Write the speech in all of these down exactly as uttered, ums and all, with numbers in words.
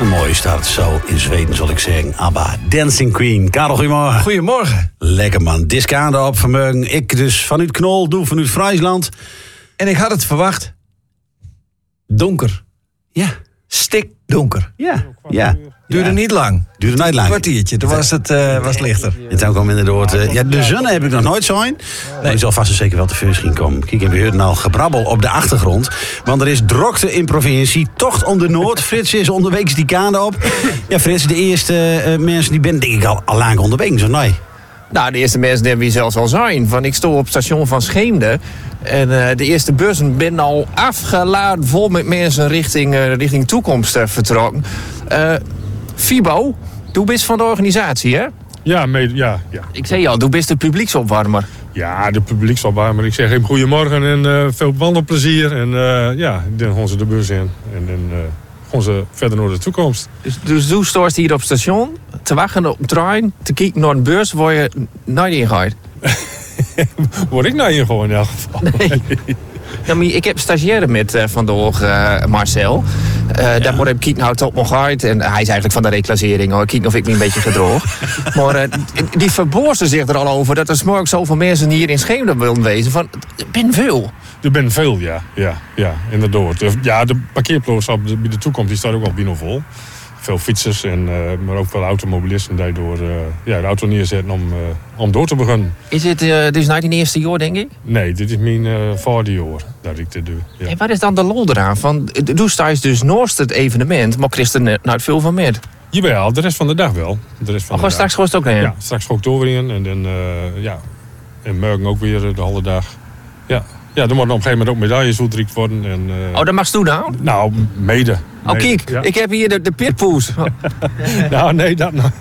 Een mooie start zo in Zweden, zal ik zeggen. ABBA, Dancing Queen. Karel, goedemorgen. Goedemorgen. Lekker man. Discount op vanmorgen. Ik dus vanuit Knol, doe vanuit Friesland. En ik had het verwacht. Donker. Ja. Stikdonker. Ja. Ja. Duurde ja. niet lang. Duurde niet lang. Een kwartiertje, toen was het, uh, was het lichter. Het ook al inderdaad. Uh, ja, de zon heb ik nog nooit gezien. Nee. Maar die zal vast en zeker wel te veel zien komen. Kijk, en we hoorden al gebrabbel op de achtergrond. Want er is drokte in provincie. Tocht om de Noord. Frits is onderweeks die kade op. Ja, Frits, de eerste uh, mensen die ben denk ik al, al lang onderweg, zo nee. Nou, de eerste mensen hebben we zelfs al zijn. Van, ik sto op het station van Scheemde. En uh, de eerste bussen zijn al afgeladen, vol met mensen richting, uh, richting toekomst uh, vertrokken. Uh, Fibo, doe bist van de organisatie, hè? Ja, mede, ja, ja. Ik zei al, doe bist de publieksopwarmer. Ja, de publieksopwarmer. Ik zeg hem goedemorgen en uh, veel wandelplezier. En uh, ja, dan gaan ze de bus in. En dan uh, gaan ze verder naar de toekomst. Dus, dus doe stoort hier op het station, te wachten op de trein, te kijken naar een bus waar je nooit in gaat. Word ik nou hier gewoon in elk geval? Nee. Ja, maar ik heb stagiaire met uh, vandaag uh, Marcel. Uh, ja. Daar moet ik kijken nou tot nog uit. En hij is eigenlijk van de reclassering hoor. Kijk of ik me een beetje gedroog. Maar uh, die verboorsten zich er al over dat er 's morgens zoveel mensen hier in Scheemde willen wezen. Van, er ben veel. Er ben veel, ja. Ja, ja, inderdaad. Ja, de parkeerplaats op de, bij de toekomst die staat ook al binnen vol. Veel fietsers, en, uh, maar ook veel automobilisten die door uh, ja, de auto neerzetten om, uh, om door te beginnen. Is het uh, dus nou die eerste jaar, denk ik? Nee, dit is mijn uh, vierde jaar dat ik dit doe. Ja. En wat is dan de lol eraan? Van, doe sta dus naast het evenement, maar Christen nooit veel van met? Jawel, de rest van de dag wel. De rest van oh, de straks dag. gaat het ook naar Ja, straks ga ik door weer in. En dan, uh, ja, en morgen ook weer de hele dag. Ja. Ja, er moeten op een gegeven moment ook medailles uitgereikt worden. En, uh, oh, dat mag je doen nou? Nou, mede. Oh, kijk, ja. Ik heb hier de, de pitpoes. nou, nee, dat nooit.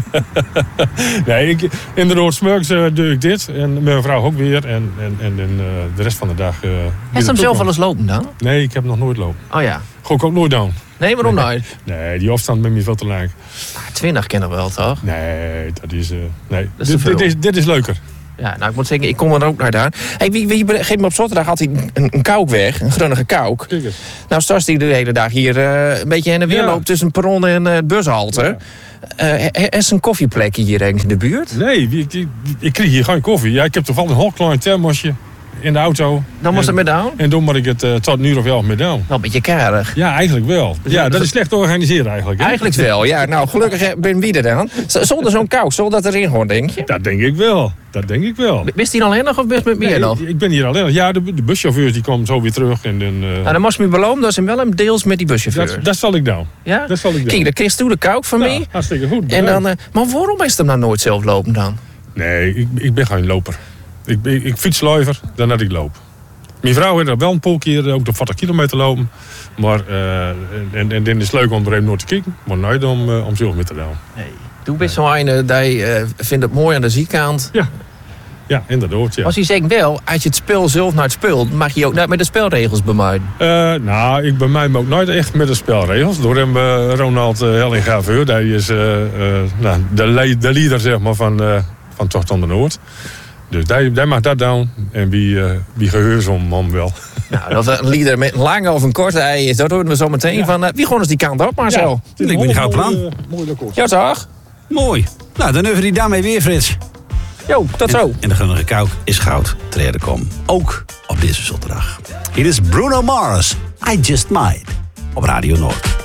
nee, ik, inderdaad, smurks uh, doe ik dit. En mijn vrouw ook weer. En, en, en, en uh, de rest van de dag... Uh, Heb je hem zelf wel eens lopen dan? Nee, ik heb nog nooit lopen. Oh ja. Ga ik ook nooit doen. Nee, waarom nee. nooit? Nee, die afstand met me veel te lang. Ah, twintig kennen we wel, toch? Nee, dat is... Uh, nee. Dat is dit, dit, is, dit is leuker. Ja, nou, ik moet zeggen, ik kom er ook naar daar. Hey, wie, wie geeft me op zaterdag altijd een, een kauk weg, een grunnige kauk. Nou, straks die de hele dag hier uh, een beetje heen en weer ja. loopt tussen perron en uh, bushalte. Ja. Uh, is een koffieplekje hier ergens in de buurt? Nee, ik, ik, ik kreeg hier geen koffie. Ja, ik heb toevallig een heel klein thermosje in de auto. Dan moest het met down? En dan moet ik het uh, tot een uur of elf met down. Wel een beetje karig. Ja, eigenlijk wel. Ja, dat is slecht georganiseerd eigenlijk. Hè? Eigenlijk wel, ja. Nou, gelukkig ben wie er dan. Zonder zo'n kou, zal dat erin hoort, denk je? Dat denk ik wel. Dat denk ik wel. Wist hij alleen nog of best met meer nee, nog? Ik ben hier alleen nog. Ja, de, de buschauffeurs die komen zo weer terug. En dan, uh... nou, dan moest je me belonen dat ze wel een deels met die buschauffeur. Dat, dat zal ik doen. Ja? Dat zal ik doen. Kijk, dan kreeg je de kouk van ja, mij. Hartstikke goed. En dan, uh, maar waarom is hem nou nooit zelf lopen dan? Nee, ik, ik ben geen loper. Ik, ik, ik fiets liever dan dat ik loop. Mijn vrouw heeft er wel een paar keer ook de veertig kilometer lopen. Maar uh, en, en dan is het leuk om er even naar te kijken. Maar nooit om, uh, om zelf mee te doen. Nee. Doe best zo'n ene die uh, vindt het mooi aan de zijkant. Ja, ja inderdaad. Ja. Als je zegt wel, als je het spel zelf naar het speelt, mag je ook niet met de spelregels bemoeien. Uh, nou, ik bemoei me ook nooit echt met de spelregels. Door hem uh, Ronald uh, Hellinga-Veur. Die is uh, uh, nou, de, le- de leader zeg maar, van, uh, van Tocht aan de Noord. Dus die, die mag dat doen. En wie, uh, wie geheurt om hem wel. Nou, dat een leader met een lange of een korte ei is, dat horen we zo meteen ja. van. Uh, wie gewoon eens die kant op, maar zo. Ja, ik ben die goud plan. Mooi, mooi akkoord. Ja, toch? Mooi. Nou, dan hebben we die daarmee weer, Frits. Jo, tot zo. En de gunnige kouk is goud. Treden kom. Ook op deze zaterdag. Hier is Bruno Mars. I Just Might. Op Radio Noord.